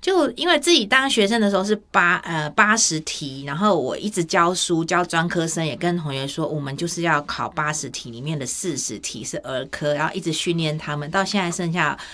就因为自己当学生的时候是80题，然后我一直教书教专科生，也跟同学说我们就是要考80题里面的40题是儿科，然后一直训练他们，到现在剩下